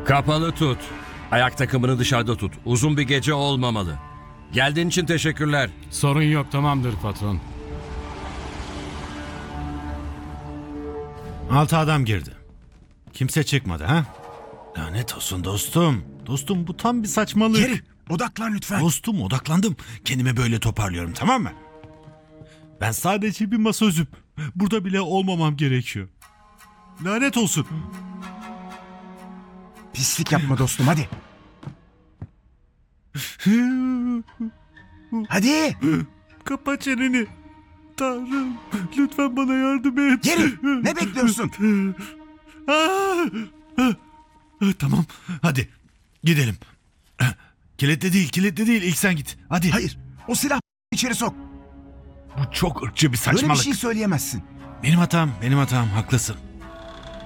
Kapalı tut. Ayak takımını dışarıda tut. Uzun bir gece olmamalı. Geldiğin için teşekkürler. Sorun yok, tamamdır patron. 6 adam girdi. Kimse çıkmadı ha? Lanet olsun dostum. Dostum bu tam bir saçmalık. Geri odaklan lütfen. Dostum odaklandım. Kendimi böyle toparlıyorum, tamam mı? Ben sadece bir masözüm. Burada bile olmamam gerekiyor. Lanet olsun. Pislik yapma dostum, hadi. Hadi. Kapa çeneni. Tanrım lütfen bana yardım et. Geri. Ne bekliyorsun? Tamam hadi gidelim. Kilitli değil ilk sen git. Hadi. Hayır. O silah içeri sok. Bu çok ırkçı bir Böyle bir saçmalık. şey söyleyemezsin. Benim hatam haklısın.